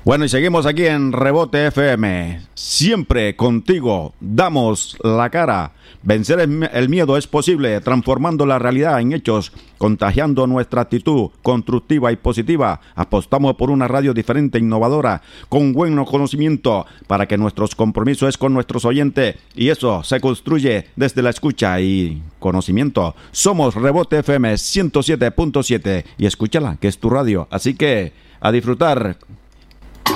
Bueno, y seguimos aquí en Rebote FM. Siempre contigo damos la cara. Vencer el miedo es posible, transformando la realidad en hechos, contagiando nuestra actitud constructiva y positiva. Apostamos por una radio diferente, innovadora, con buen conocimiento, para que nuestros compromisos es con nuestros oyentes, y eso se construye desde la escucha y conocimiento. Somos Rebote FM 107.7 y escúchala, que es tu radio. Así que a disfrutar